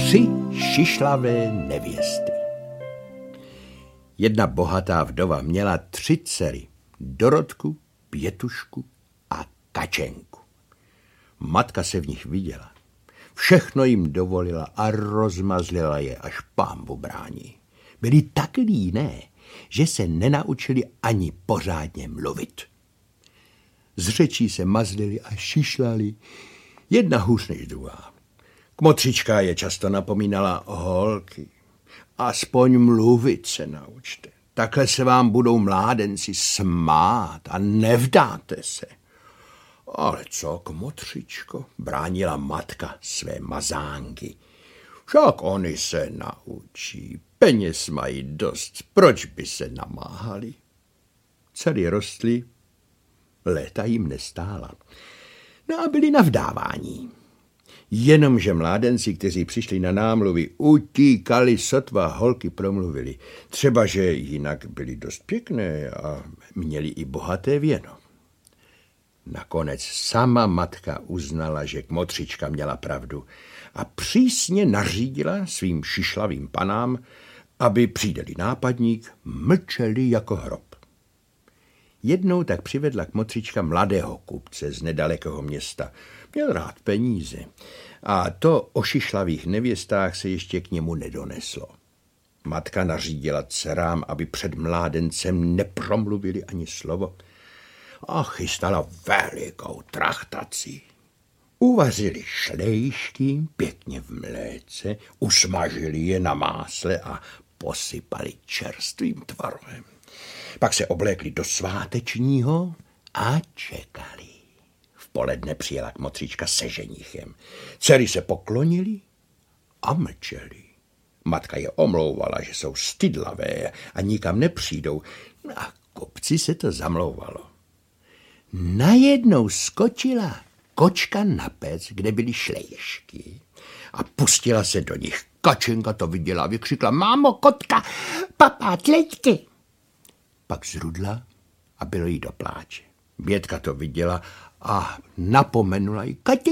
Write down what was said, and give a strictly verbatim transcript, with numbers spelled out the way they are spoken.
Tři šišlavé nevěsty. Jedna bohatá vdova měla tři dcery, Dorotku, Pětušku a Kačenku. Matka se v nich viděla. Všechno jim dovolila a rozmazlila je, až pánbu brání. Byli tak líné, že se nenaučili ani pořádně mluvit. Z řečí se mazlili a šišlali, jedna hůř než druhá. Kmotřička je často napomínala: holky, aspoň mluvit se naučte. Takhle se vám budou mládenci smát a nevdáte se. Ale co, kmotřičko, bránila matka své mazánky. Však oni se naučí, peněz mají dost, proč by se namáhali? Dcery rostly, léta jim nestála. No a byli na vdávání. Jenomže mládenci, kteří přišli na námluvy, utíkali, sotva holky promluvili. Třeba, že jinak byli dost pěkné a měli i bohaté věno. Nakonec sama matka uznala, že kmotřička měla pravdu a přísně nařídila svým šišlavým panám, aby přijdeli nápadník, mlčeli jako hrob. Jednou tak přivedla kmotřička mladého kupce z nedalekého města. Měl rád peníze a to o šišlavých nevěstách se ještě k němu nedoneslo. Matka nařídila dcerám, aby před mládencem nepromluvili ani slovo, a chystala velikou trachtaci. Uvařili šlejšky pěkně v mléce, usmažili je na másle a posypali čerstvým tvarohem. Pak se oblékli do svátečního a čekali. V poledne přijela kmotřička se ženichem. Dcery se poklonili a mlčeli. Matka je omlouvala, že jsou stydlavé a nikam nepřijdou. A kupci se to zamlouvalo. Najednou skočila kočka na pec, kde byly šlejšky, a pustila se do nich. Kačenka to viděla a vykřikla: mámo, kotka, papá, tleďky. Pak zrudla a bylo jí do pláče. Bětka to viděla a napomenula ji: Katěňko,